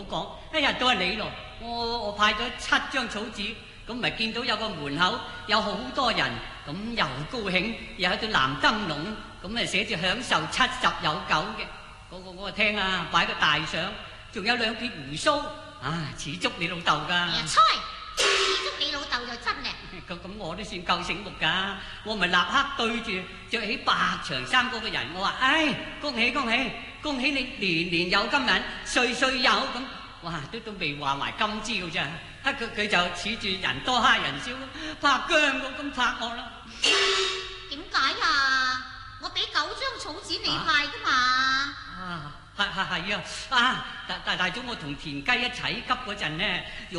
講，一日都係你咯。我派咗7張草紙，咁咪見到有個門口有好多人，咁又高興，又喺度藍燈籠，咁咪寫住享受70有9嘅。嗰個聽啊，擺個大相，仲有2撇鬍鬚，似足你老豆噶。 猜，似足你老豆就真嘅。 咁我都算夠醒目噶，我咪立刻對住着起白長衫嗰個人，我話：恭喜恭喜，恭喜你年年有今日，歲歲有咁。哇，都未話埋今朝咋？佢就恃住人多蝦人少，拍姜咁拍我啦。 點解啊？我俾9張草紙你派噶嘛？係啊！大總，我同田雞一齊急嗰陣呢，